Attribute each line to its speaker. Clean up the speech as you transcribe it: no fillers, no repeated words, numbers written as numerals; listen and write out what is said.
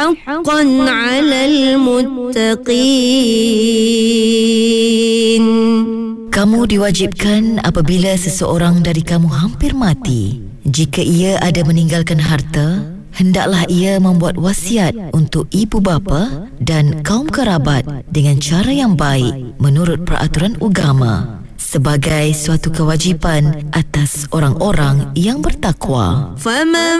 Speaker 1: حقا على المتقين.
Speaker 2: Kamu diwajibkan apabila seseorang dari kamu hampir mati, jika ia ada meninggalkan harta, hendaklah ia membuat wasiat untuk ibu bapa dan kaum kerabat dengan cara yang baik menurut peraturan agama, sebagai suatu kewajipan atas orang-orang yang bertakwa.
Speaker 1: فمن